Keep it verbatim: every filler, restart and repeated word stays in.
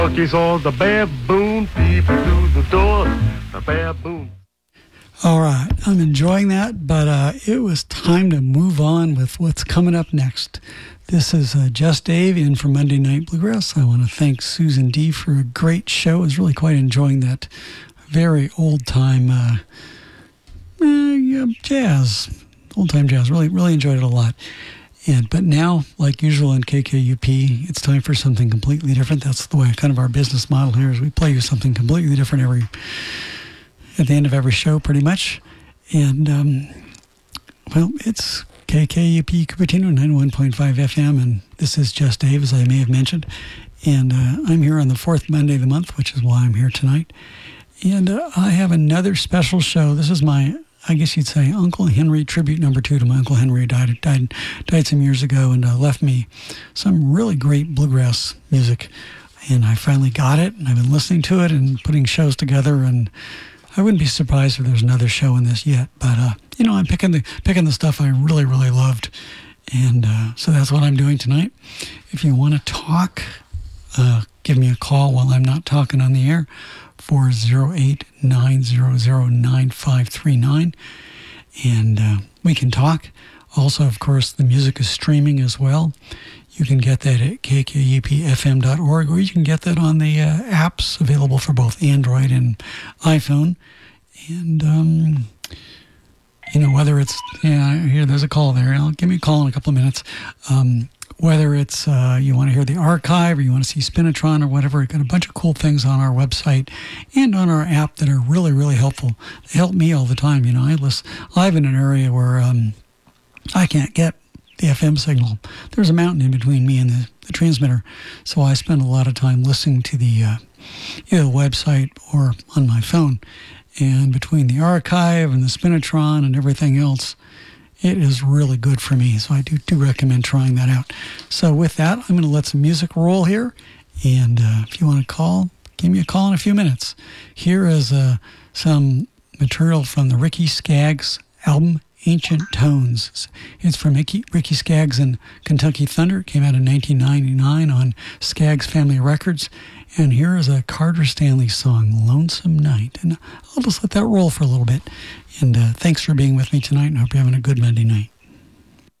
Monkey saw the baboon peep through the door. The baboon. All right, I'm enjoying that, but uh, it was time to move on with what's coming up next. This is uh, Just Dave in for Monday Night Bluegrass. I want to thank Susan D for a great show. I was really quite enjoying that very old-time uh, uh, yeah, jazz, old-time jazz. Really, really enjoyed it a lot. And but now, like usual in K K U P, it's time for something completely different. That's the way kind of our business model here is. We play you something completely different every at the end of every show, pretty much. And um, well, it's K K U P Cupertino ninety-one point five F M, and this is Just Dave, as I may have mentioned. And uh, I'm here on the fourth Monday of the month, which is why I'm here tonight. And uh, I have another special show. This is my, I guess you'd say, Uncle Henry tribute number two to my Uncle Henry, who died, died, died some years ago and uh, left me some really great bluegrass music. And I finally got it, and I've been listening to it and putting shows together, and I wouldn't be surprised if there's another show in this yet. But, uh, you know, I'm picking the picking the stuff I really, really loved. And uh, so that's what I'm doing tonight. If you want to talk, uh, give me a call while I'm not talking on the air. four oh eight, nine hundred, nine five three nine, and uh, we can talk. Also, of course, the music is streaming as well. You can get that at k k u p f m dot org, or you can get that on the uh, apps available for both Android and iPhone. And, um, you know, whether it's, yeah, here, there's a call there. I'll give me a call in a couple of minutes. Um, Whether it's uh, you want to hear the archive or you want to see Spinitron or whatever, we've got a bunch of cool things on our website and on our app that are really, really helpful. They help me all the time. You know, I listen, I live in an area where um, I can't get the F M signal. There's a mountain in between me and the, the transmitter, so I spend a lot of time listening to the uh, either the website or on my phone. And between the archive and the Spinitron and everything else, it is really good for me, so I do, do recommend trying that out. So with that, I'm going to let some music roll here, and uh, if you want to call, give me a call in a few minutes. Here is uh, some material from the Ricky Skaggs album, Ancient Tones. It's from Ricky, Ricky Skaggs and Kentucky Thunder. It came out in nineteen ninety-nine on Skaggs Family Records. And here is a Carter Stanley song, Lonesome Night. And I'll just let that roll for a little bit. And uh, thanks for being with me tonight, and I hope you're having a good Monday night.